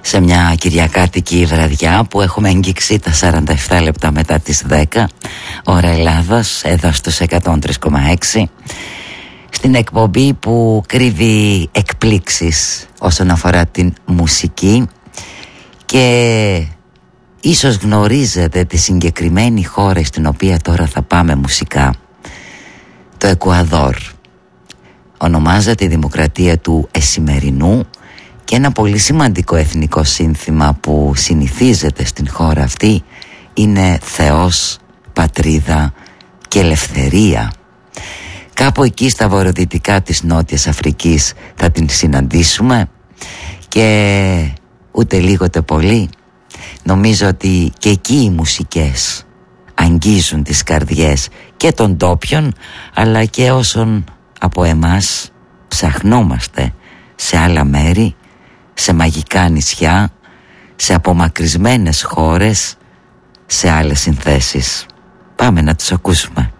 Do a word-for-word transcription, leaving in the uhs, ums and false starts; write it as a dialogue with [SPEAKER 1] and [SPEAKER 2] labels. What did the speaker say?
[SPEAKER 1] σε μια κυριακάτικη βραδιά που έχουμε αγγίξει τα σαράντα επτά λεπτά μετά τις δέκα ώρα Ελλάδας, εδώ στους εκατόν τρία κόμμα έξι, στην εκπομπή που κρύβει εκπλήξεις όσον αφορά την μουσική. Και ίσως γνωρίζετε τη συγκεκριμένη χώρα στην οποία τώρα θα πάμε μουσικά, το Εκουαδόρ. Ονομάζεται η Δημοκρατία του Εσημερινού και ένα πολύ σημαντικό εθνικό σύνθημα που συνηθίζεται στην χώρα αυτή είναι Θεός, Πατρίδα και Ελευθερία. Κάπου εκεί στα βορειοδυτικά της Νότιας Αφρικής θα την συναντήσουμε και ούτε λίγο ούτε πολύ νομίζω ότι και εκεί οι μουσικές αγγίζουν τις καρδιές και των ντόπιων αλλά και όσων από εμάς ψαχνόμαστε σε άλλα μέρη, σε μαγικά νησιά, σε απομακρυσμένες χώρες, σε άλλες συνθέσεις. Πάμε να τους ακούσουμε.